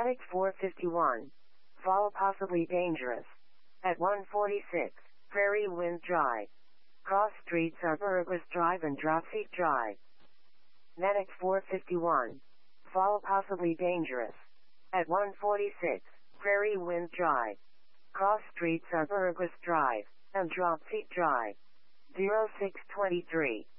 Medic 451. Fall possibly dangerous. At 146, Prairie Wind Drive. Cross streets are Burgess Drive and Dropseat Drive. Medic 451. Fall possibly dangerous. At 146, Prairie Wind Drive. Cross streets are Burgess Drive and Dropseat Drive. 0623.